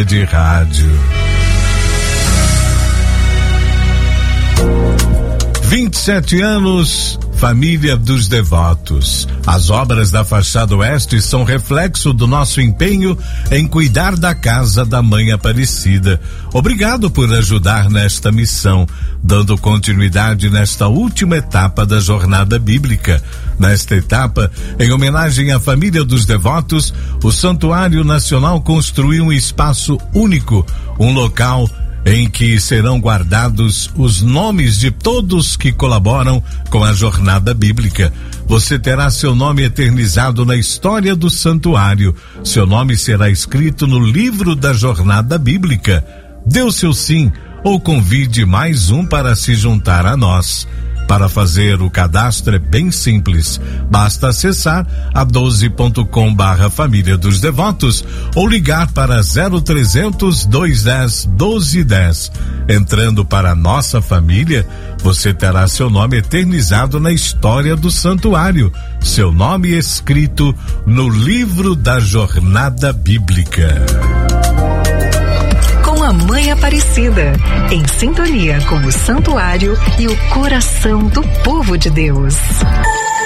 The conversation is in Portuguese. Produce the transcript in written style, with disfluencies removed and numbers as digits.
de rádio. 27 anos, família dos devotos. As obras da fachada oeste são reflexo do nosso empenho em cuidar da casa da Mãe Aparecida. Obrigado por ajudar nesta missão, dando continuidade nesta última etapa da jornada bíblica. Nesta etapa, em homenagem à família dos devotos, o Santuário Nacional construiu um espaço único, um local em que serão guardados os nomes de todos que colaboram com a jornada bíblica. Você terá seu nome eternizado na história do santuário. Seu nome será escrito no livro da jornada bíblica. Dê o seu sim ou convide mais um para se juntar a nós. Para fazer o cadastro é bem simples. Basta acessar a 12.com/família dos devotos ou ligar para 0300 210 1210. Entrando para a nossa família, você terá seu nome eternizado na história do santuário. Seu nome escrito no livro da jornada bíblica. A Mãe Aparecida, em sintonia com o santuário e o coração do povo de Deus.